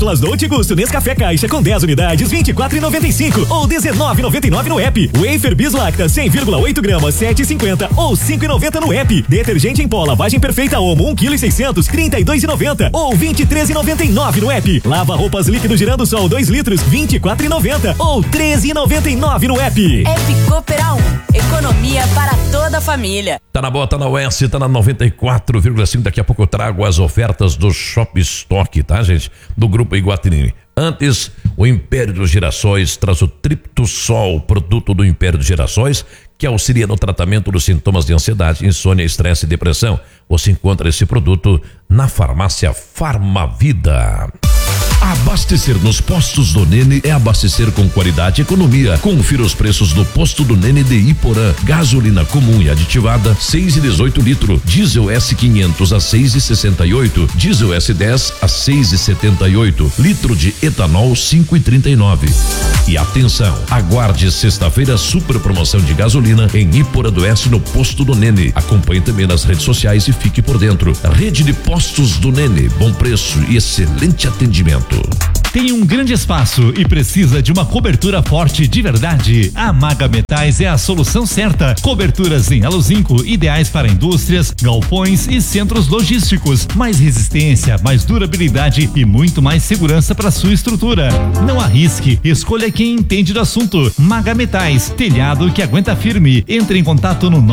Plus Dolce Gusto Nescafé Caixa com 10 unidades, R$24,95 ou R$19,99 no app. Wafer Bis Lacta 100,8 gramas, R$7,50 ou R$5,90 no app. Detergente em pó lavagem perfeita Omo 1,6 kg, R$32,90 ou R$23,99 no app. Lava roupas líquido girando sol 2 litros, R$24,90 ou R$13,99 no app. App Cooperar 1, economia para toda a família. Tá na boa, tá na US, tá na 94,5. Daqui a pouco eu trago as ofertas do Shop Stock, tá, gente? Do Grupo Iguatemi. Antes, o Império dos Girassóis traz o Triptosol, produto do Império dos Girassóis, que auxilia no tratamento dos sintomas de ansiedade, insônia, estresse e depressão. Você encontra esse produto na farmácia Farmavida. Abastecer nos postos do Nene é abastecer com qualidade e economia. Confira os preços do posto do Nene de Iporã. Gasolina comum e aditivada 6,18 litro, diesel S500 a 6,68, diesel S10 a 6,78, litro de etanol 5,39. E atenção, aguarde sexta-feira super promoção de gasolina em Iporã do Oeste no posto do Nene. Acompanhe também nas redes sociais e fique por dentro. Rede de postos do Nene, bom preço e excelente atendimento. Tem um grande espaço e precisa de uma cobertura forte de verdade? A Maga Metais é a solução certa. Coberturas em aluzinco, ideais para indústrias, galpões e centros logísticos. Mais resistência, mais durabilidade e muito mais segurança para sua estrutura. Não arrisque, escolha quem entende do assunto. Maga Metais, telhado que aguenta firme. Entre em contato no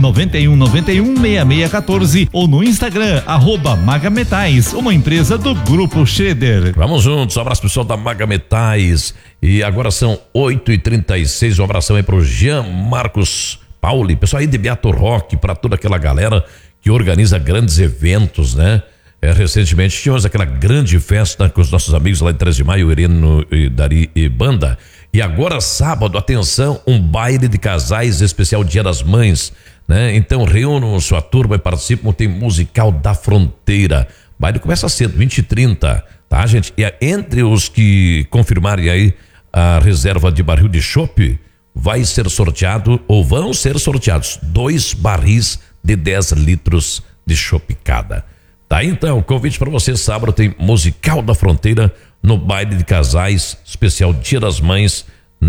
991916614 ou no Instagram @Maga Metais, uma empresa do Grupo Schroeder. Vamos juntos, um abraço pessoal da Maga Metais. E agora são 8h36, um abração aí pro Jean Marcos Pauli, pessoal aí de Beato Roque, para toda aquela galera que organiza grandes eventos, né? Recentemente tivemos aquela grande festa com os nossos amigos lá em 3 de maio, Ireno e Dari e Banda. E agora sábado, atenção, um baile de casais especial Dia das Mães, né? Então reúnam sua turma e participam, tem musical da Fronteira. O baile começa cedo, 20h30. Tá, gente? E entre os que confirmarem aí a reserva de barril de chopp, vai ser sorteado ou vão ser sorteados 2 barris de 10 litros de chopp cada. Tá, então, convite para você, sábado tem musical da Fronteira no baile de casais, especial Dia das Mães,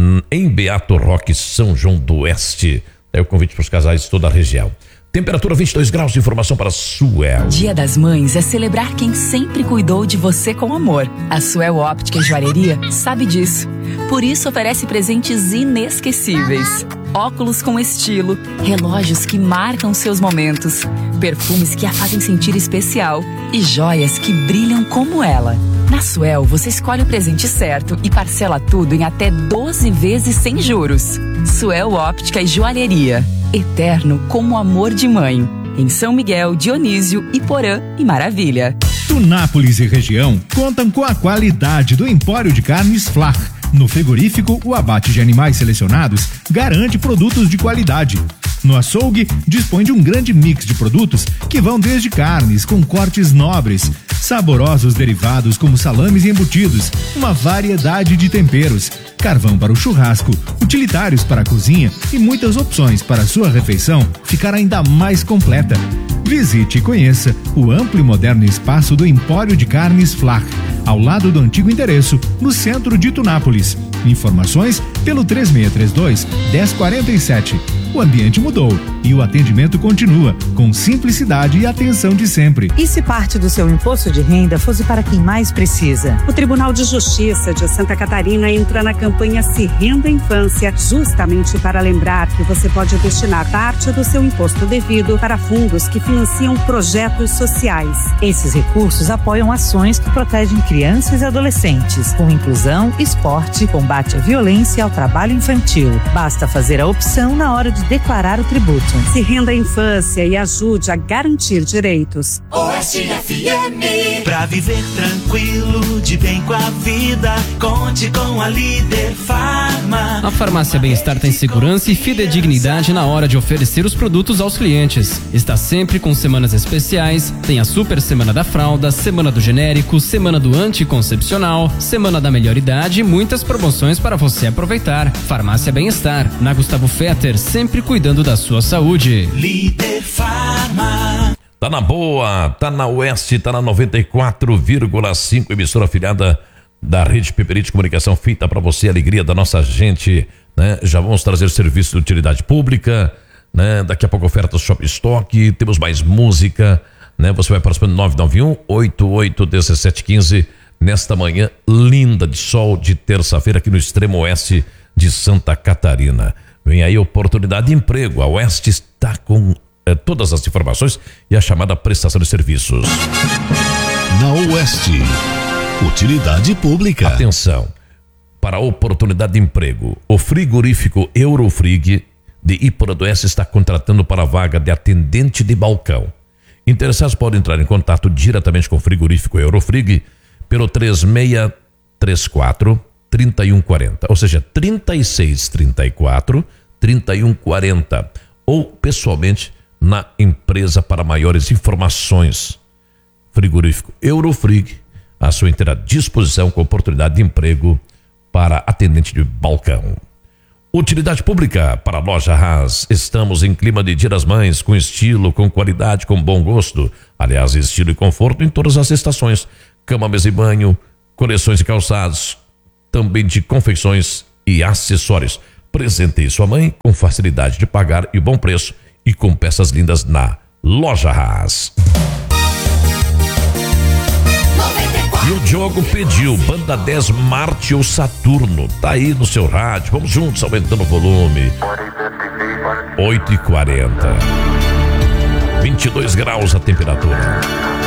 em Beato Roque, São João do Oeste. É o convite para os casais de toda a região. Temperatura 22 graus, de informação para Suel. Dia das Mães é celebrar quem sempre cuidou de você com amor. A Suel Óptica e Joalheria sabe disso. Por isso oferece presentes inesquecíveis. Óculos com estilo, relógios que marcam seus momentos, perfumes que a fazem sentir especial e joias que brilham como ela. Na Suel, você escolhe o presente certo e parcela tudo em até 12 vezes sem juros. Suel Óptica e Joalheria. Eterno como amor de mãe. Em São Miguel, Dionísio, Iporã e Maravilha. Tunápolis e região contam com a qualidade do Empório de Carnes Flach. No frigorífico, o abate de animais selecionados garante produtos de qualidade. No açougue, dispõe de um grande mix de produtos que vão desde carnes com cortes nobres, saborosos derivados como salames e embutidos, uma variedade de temperos, carvão para o churrasco, utilitários para a cozinha e muitas opções para a sua refeição ficar ainda mais completa. Visite e conheça o amplo e moderno espaço do Empório de Carnes Flach, ao lado do antigo endereço, no centro de Tunápolis. Informações pelo 3632-1047. O ambiente mudou e o atendimento continua com simplicidade e atenção de sempre. E se parte do seu imposto de renda fosse para quem mais precisa? O Tribunal de Justiça de Santa Catarina entra na campanha Se Renda Infância, justamente para lembrar que você pode destinar parte do seu imposto devido para fundos que financiam projetos sociais. Esses recursos apoiam ações que protegem crianças e adolescentes, com inclusão, esporte, combate à violência e ao trabalho infantil. Basta fazer a opção na hora de declarar o tributo. Se renda à infância e ajude a garantir direitos. Oeste FM. Pra viver tranquilo, de bem com a vida, conte com a Líder Farma. A Farmácia Bem-Estar tem segurança e fidedignidade na hora de oferecer os produtos aos clientes. Está sempre com semanas especiais, tem a Super Semana da Fralda, Semana do Genérico, Semana do Anticoncepcional, Semana da Melhor Idade e muitas promoções para você aproveitar. Farmácia Bem-Estar, na Gustavo Fetter, sempre cuidando da sua saúde. Líder Farma. Tá na boa, tá na Oeste, tá na 94,5, emissora afiliada da Rede Peperite de Comunicação, feita para você, a alegria da nossa gente, né? Já vamos trazer serviço de utilidade pública, né? Daqui a pouco ofertas Shop Stock, temos mais música, né? Você vai participando 991-881715 nesta manhã linda de sol de terça-feira aqui no extremo oeste de Santa Catarina. Vem aí oportunidade de emprego, a Oeste está com todas as informações e a chamada prestação de serviços. Na Oeste, utilidade pública. Atenção, para a oportunidade de emprego, o frigorífico Eurofrig de Ípora do Oeste está contratando para a vaga de atendente de balcão. Interessados podem entrar em contato diretamente com o frigorífico Eurofrig pelo 3634-3140, ou seja, 3634-3140, ou pessoalmente na empresa. Para maiores informações, frigorífico Eurofrig, à sua inteira disposição, com oportunidade de emprego para atendente de balcão. Utilidade pública para a Loja Haas. Estamos em clima de Dia das Mães, com estilo, com qualidade, com bom gosto. Aliás, estilo e conforto em todas as estações. Cama, mesa e banho, coleções de calçados, também de confecções e acessórios. Presenteie sua mãe com facilidade de pagar e bom preço, e com peças lindas na Loja Haas. E o Diogo pediu Banda 10 Marte ou Saturno. Tá aí no seu rádio. Vamos juntos aumentando o volume. 8h40. 22 graus a temperatura.